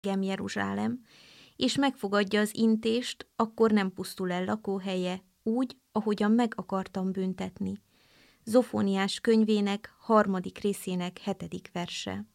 Jeruzsálem, és megfogadja az intést, akkor nem pusztul el lakóhelye, úgy, ahogyan meg akartam büntetni. Zofóniás könyvének 3. részének 7. verse.